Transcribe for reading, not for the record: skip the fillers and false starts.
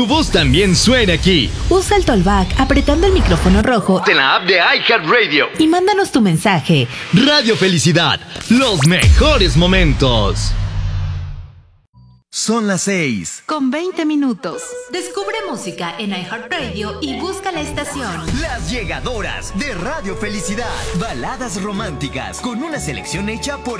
tu voz también suene aquí. Usa el Tollback apretando el micrófono rojo En la app de iHeartRadio. y mándanos tu mensaje. Radio Felicidad, los mejores momentos. Son las 6. Con 20 minutos. Descubre música en iHeartRadio y busca la estación. Las llegadoras de Radio Felicidad. Baladas románticas con una selección hecha por